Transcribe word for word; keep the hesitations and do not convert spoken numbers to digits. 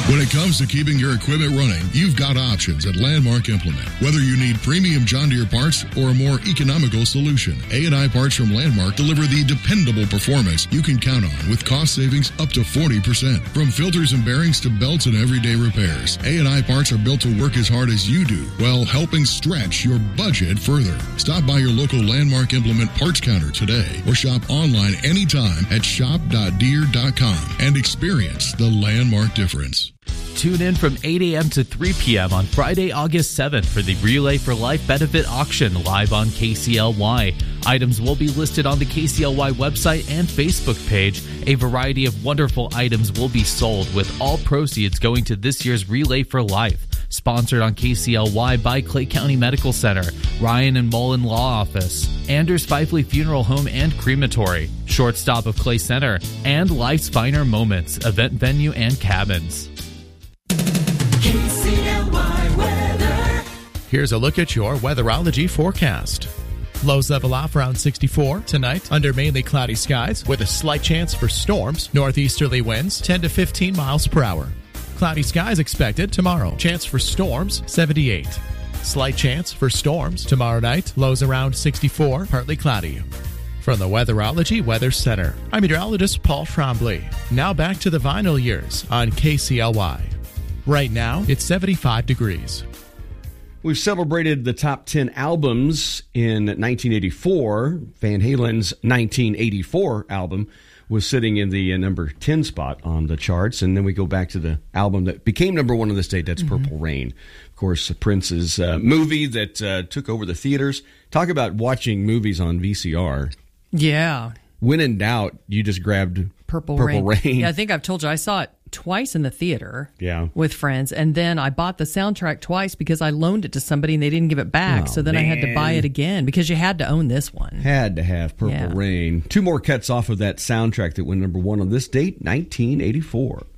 When it comes to keeping your equipment running, you've got options at Landmark Implement. Whether you need premium John Deere parts or a more economical solution, A and I Parts from Landmark deliver the dependable performance you can count on with cost savings up to forty percent. From filters and bearings to belts and everyday repairs, A and I Parts are built to work as hard as you do while helping stretch your budget further. Stop by your local Landmark Implement parts counter today or shop online anytime at shop dot deere dot com and experience the Landmark difference. Tune in from eight a.m. to three p.m. on Friday, August seventh for the Relay for Life benefit auction live on K C L Y. Items will be listed on the K C L Y website and Facebook page. A variety of wonderful items will be sold, with all proceeds going to this year's Relay for Life. Sponsored on K C L Y by Clay County Medical Center, Ryan and Mullen Law Office, Anders Fifley Funeral Home and Crematory, Shortstop of Clay Center, and Life's Finer Moments, event venue and cabins. K C L Y weather. Here's a look at your weatherology forecast. Lows level off around sixty-four tonight under mainly cloudy skies with a slight chance for storms. Northeasterly winds ten to fifteen miles per hour. Cloudy skies expected tomorrow. Chance for storms seventy-eight. Slight chance for storms tomorrow night. Lows around sixty-four, partly cloudy. From the Weatherology Weather Center, I'm meteorologist Paul Trombley. Now back to the vinyl years on K C L Y. Right now, it's seventy-five degrees. We've celebrated the top ten albums in nineteen eighty-four. Van Halen's nineteen eighty-four album was sitting in the uh, number ten spot on the charts. And then we go back to the album that became number one on this date. That's mm-hmm. Purple Rain. Of course, Prince's uh, movie that uh, took over the theaters. Talk about watching movies on V C R. Yeah. When in doubt, you just grabbed Purple, Purple Rain. Rain. Yeah, I think I've told you I saw it twice in the theater yeah. with friends, and then I bought the soundtrack twice because I loaned it to somebody and they didn't give it back. Oh, so then man. I had to buy it again because you had to own this one. Had to have Purple yeah. Rain. Two more cuts off of that soundtrack that went number one on this date, nineteen eighty-four.